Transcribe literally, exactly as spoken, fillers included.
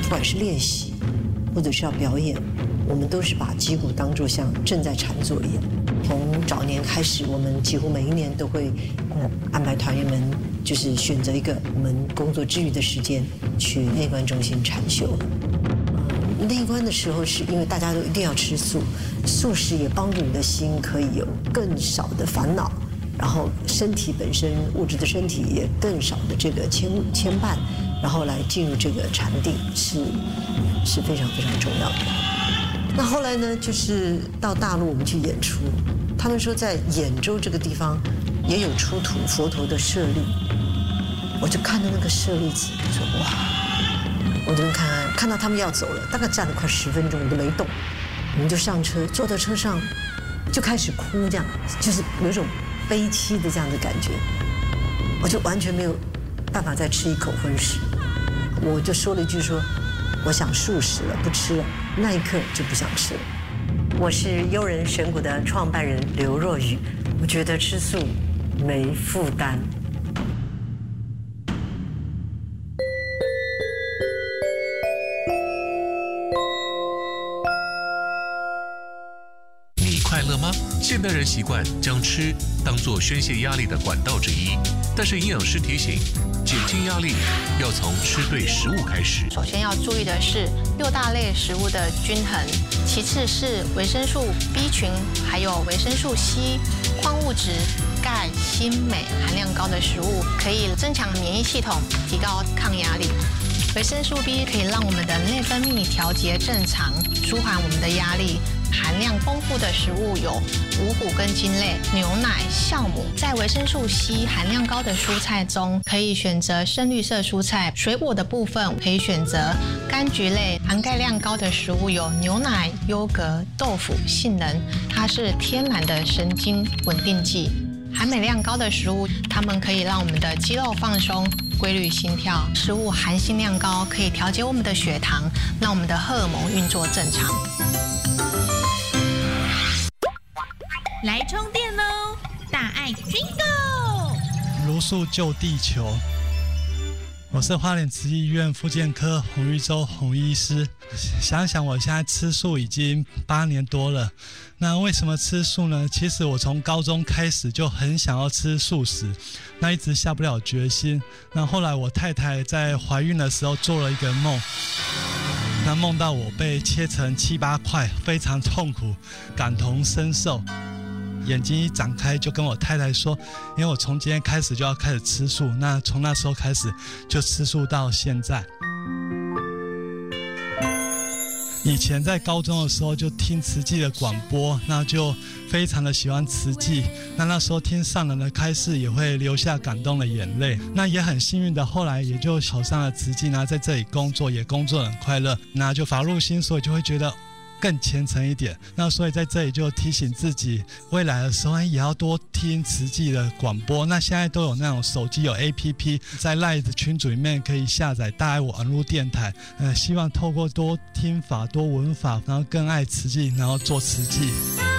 不管是练习或者是要表演，我们都是把击鼓当作像正在禅坐一样。从早年开始，我们几乎每一年都会呃安排团员们就是选择一个我们工作之余的时间去内观中心禅修。内观的时候，是因为大家都一定要吃素，素食也帮助你的心可以有更少的烦恼，然后身体本身物质的身体也更少的这个牵牵绊，然后来进入这个禅定是是非常非常重要的。那后来呢，就是到大陆我们去演出，他们说在兖州这个地方也有出土佛陀的舍利，我就看到那个舍利子，说哇。我这边看看，看到他们要走了，大概站了快十分钟，我都没动。我们就上车，坐到车上就开始哭，这样就是有一种悲戚的这样的感觉。我就完全没有办法再吃一口荤食，我就说了一句说，我想素食了，不吃了。那一刻就不想吃了。我是悠人神谷的创办人刘若瑀，我觉得吃素没负担。 快乐吗？现代人习惯将吃当作宣泄压力的管道之一，但是营养师提醒，减轻压力要从吃对食物开始。 首先要注意的是六大类食物的均衡，其次是维生素 B 群，还有维生素 C、矿物质、钙、锌、镁含量高的食物，可以增强免疫系统，提高抗压力。维生素 B 可以让我们的内分泌调节正常，舒缓我们的压力。含量丰富的食物有五谷根茎类、牛奶、酵母。在维生素 C 含量高的蔬菜中，可以选择深绿色蔬菜；水果的部分可以选择柑橘类。含钙量高的食物有牛奶、优格、豆腐、杏仁，它是天然的神经稳定剂。含镁量高的食物，它们可以让我们的肌肉放松，规律心跳。食物含锌量高，可以调节我们的血糖，让我们的荷尔蒙运作正常。 来充电喽！大爱 Jingle， 茹素救地球。我是花莲慈济医院复健科洪玉洲洪医师。想想我现在吃素已经八年多了，那为什么吃素呢？其实我从高中开始就很想要吃素食，那一直下不了决心。那后来我太太在怀孕的时候做了一个梦，那梦到我被切成七八块，非常痛苦，感同身受。眼睛一展开就跟我太太说，因为我从今天开始就要开始吃素，那从那时候开始就吃素到现在。以前在高中的时候就听慈济的广播，那就非常的喜欢慈济，那那时候听上人的开示也会流下感动的眼泪。那也很幸运的后来也就考上了慈济，那在这里工作也工作得很快乐，那就法入心，所以就会觉得更虔诚一点。那所以在这里就提醒自己，未来的时候也要多听慈济的广播。那现在都有那种手机有 A P P， 在 LINE 的群组里面可以下载大爱网络电台。呃，希望透过多听法、多闻法，然后更爱慈济，然后做慈济。